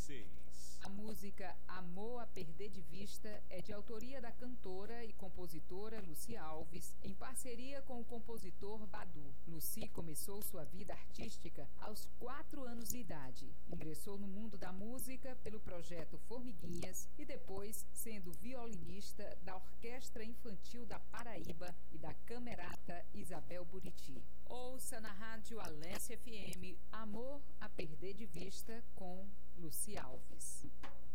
96. A música Amor a Perder de Vista é de autoria da cantora e compositora Lucy Alves, em parceria com o compositor Badu. Lucy começou sua vida artística aos 4 anos de idade. Ingressou no mundo da música pelo projeto Formiguinhas e depois sendo violinista da Orquestra Infantil da Paraíba e da Camerata Isabel Buriti. Ouça na Rádio Alesse FM Amor a Perder de Vista com Lucy Alves.